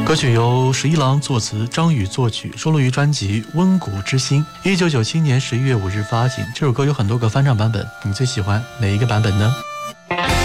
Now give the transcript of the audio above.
歌曲由十一郎作词，张宇作曲，收录于专辑《温谷之心》，1997年11月5日发行。这首歌有很多个翻唱版本，你最喜欢哪一个版本呢？